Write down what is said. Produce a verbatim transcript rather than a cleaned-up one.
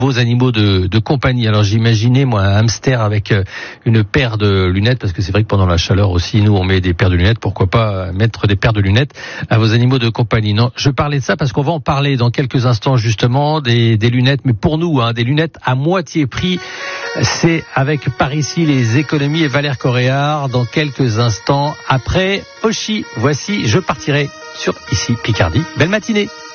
vos animaux de, de compagnie. Alors j'imaginais moi un hamster avec une paire de lunettes, parce que c'est vrai que pendant la chaleur aussi, nous on met des paires de lunettes, pourquoi pas mettre des paires de lunettes à vos animaux de compagnie. Non, je parlais de ça parce qu'on va en parler dans quelques instants justement, des, des lunettes, mais pour nous, hein, des lunettes à moitié prix. C'est avec par ici les économies et Valère Coréard dans quelques instants après Oshi. Voici Je partirai sur ici Picardie. Belle matinée.